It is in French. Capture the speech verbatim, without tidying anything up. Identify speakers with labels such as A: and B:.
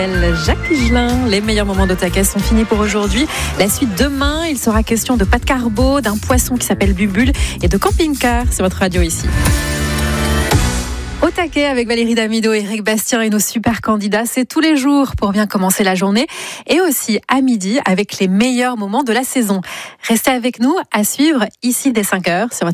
A: Jacques Higelin, les meilleurs moments d'Au Taquet sont finis pour aujourd'hui. La suite demain, il sera question de pâte carbo, d'un poisson qui s'appelle Bubule et de camping-car. C'est votre radio ici. Au Taquet avec Valérie Damido, Éric Bastien et nos super candidats, c'est tous les jours pour bien commencer la journée et aussi à midi avec les meilleurs moments de la saison. Restez avec nous à suivre ici dès cinq heures sur votre